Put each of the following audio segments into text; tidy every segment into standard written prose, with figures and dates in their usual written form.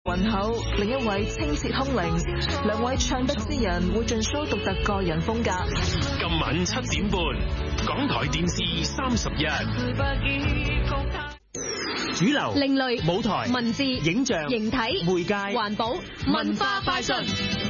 渾厚，另一位清澈空靈，兩位唱得之人會盡 show 獨特個人風格。 今晚7點半，港台電視31。主流、 另類、 舞台、 文字、 影像、 形體、 媒介、 環保、文化快訊。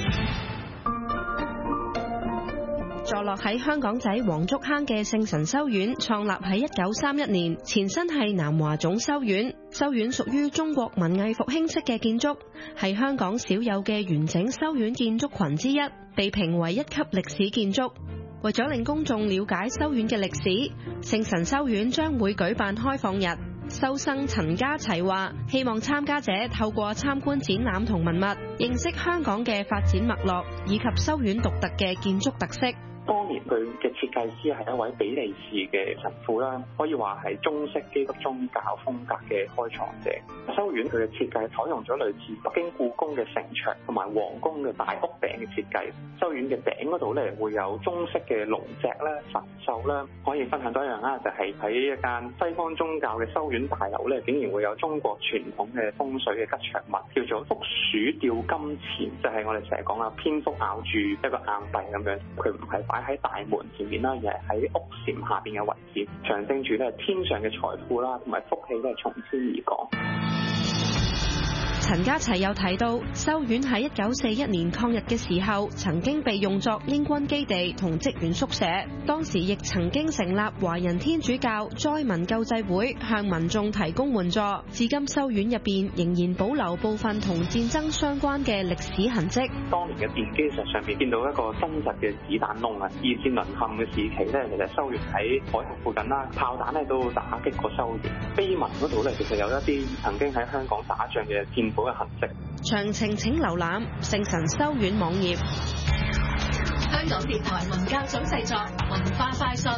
坐落喺香港仔黃竹坑嘅聖神修院創立喺1931年，前身係南華總修院。修院屬於中國文藝復興式嘅建築，係香港少有嘅完整修院建築群之一，被評為1級歷史建築。為咗令公眾了解修院嘅歷史，聖神修院將會舉辦開放日。修生陳家齊話，希望參加者透過參觀展覽同文物，認識香港嘅發展脈絡，以及修院獨特嘅建築特色。 當年佢嘅設計師係一位比利時嘅神父啦，可以話係中式基督宗教風格嘅開創者。修院佢嘅設計採用咗類似北京故宮嘅城牆同埋皇宮嘅大屋頂嘅設計。修院嘅頂嗰度咧會有中式嘅龍脊啦、神獸啦。可以分享多一樣啦，就係喺一間西方宗教嘅修院大樓咧，竟然會有中國傳統嘅風水嘅吉祥物，叫做福鼠吊金錢，就係我哋成日講啊蝙蝠咬住一個硬幣咁樣。佢唔係擺喺大門前面啦，而係喺屋檐下邊嘅位置，象徵住咧天上嘅財富啦，同埋福氣都係從天而降。 陳家齊又提到，修院喺1941年抗日嘅時候，曾經被用作英軍基地同職員宿舍。當時亦曾經成立華人天主教災民救濟會，向民眾提供援助。至今修院入邊仍然保留部分同戰爭相關嘅歷史痕跡。 當年嘅奠基石上邊見到一個真實嘅子彈窿啊！二戰淪陷嘅時期咧，其實修院喺海峽附近啦，炮彈咧都打擊過修院。碑文嗰度咧，其實有一啲曾經喺香港打仗嘅戰俘嘅痕跡。 詳情請瀏覽聖神修院網頁。 香港電台文教組製作，文化快訊。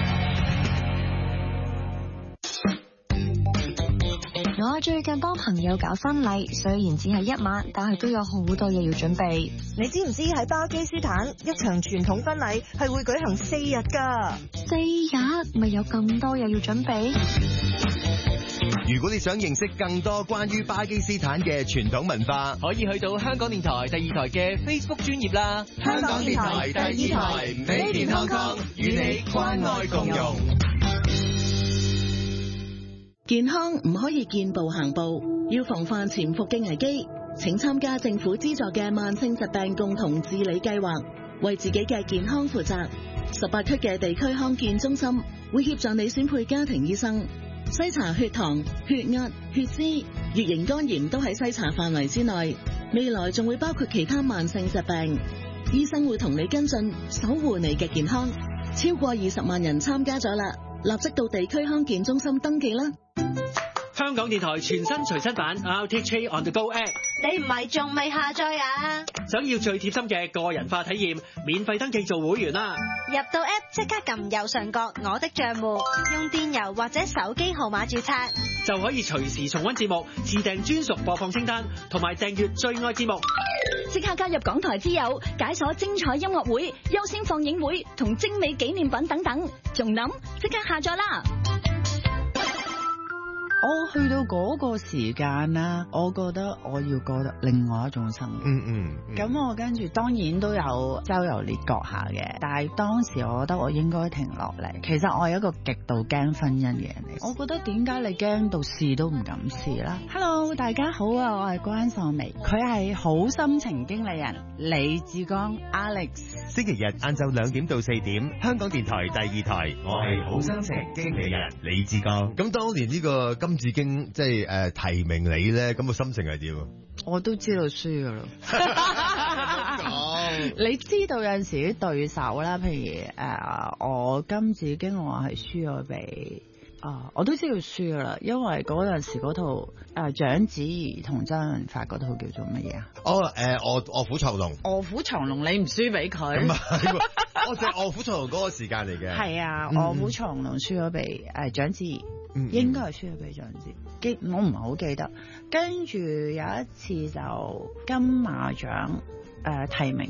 我最近幫朋友搞婚禮，雖然只係1晚，但係都有好多嘢要準備。 你知唔知喺巴基斯坦一場傳統婚禮係會舉行4日㗎 ？4日咪有咁多嘢要準備？ 如果你想認識更多關於巴基斯坦嘅傳統文化， 可以去到香港電台第2台嘅 Facebook 專頁啦。 香港電台第2台Made in Hong Kong，與你關愛共融。 健康唔可以見步行步，要防範潛伏嘅危機。請參加政府資助嘅慢性疾病共同治理計劃，為自己嘅健康負責。18區嘅地區康健中心會協助你選配家庭醫生，篩查血糖、血壓、血脂、乙型肝炎都喺篩查範圍之內。未來仲會包括其他慢性疾病，醫生會同你跟進，守護你嘅健康。超過20萬人參加咗啦，立即到地區康健中心登記啦。 香港電台全新隨身版 RTHK On The Go App， 你唔係仲未下載啊？ 想要最貼心嘅個人化體驗，免費登記做會員啦！ 入到 App 即刻撳右上角我的賬戶，用電郵或者手機號碼註冊， 就可以隨時重溫節目、自訂專屬播放清單，同埋訂閱最愛節目。 即刻加入港台之友，解鎖精彩音樂會、優先放映會同精美紀念品等等，仲諗即刻下載啦！ 我去到嗰個時間啦，我覺得我要過得另外一種生活。咁我跟住當然都有周遊列國下嘅，但係當時我覺得我應該停落嚟。其實我係一個極度驚婚姻嘅人嚟。我覺得點解你驚到試都唔敢試啦 ？Hello， 大家好啊，我係關秀薇，佢係好心情經理人李志剛 Alex。 星期日晏晝2點到4點，香港電台第2台，我係好心情經理人李志剛。咁當年呢個金紫荊即係提名你咧，咁個心情係點啊？ 我都知道輸噶啦。你知道有陣時啲對手啦，譬如我金紫荊我係輸咗俾我都知道輸噶啦，因為嗰陣時嗰套章子怡同周潤發嗰套叫做乜嘢啊？ 臥虎藏龍。臥虎藏龍你唔輸俾佢？ 唔係，我就係臥虎藏龍嗰個時間嚟嘅。 係啊，臥虎藏龍輸咗俾章子怡。應該係輸咗俾章子怡，我唔係好記得。跟住有一次就金馬獎提名，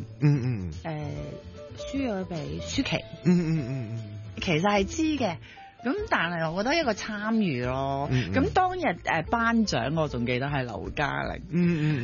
輸咗俾舒淇，其實係知嘅。咁但係我覺得一個參與咯。咁當日頒獎我仲記得係劉嘉玲，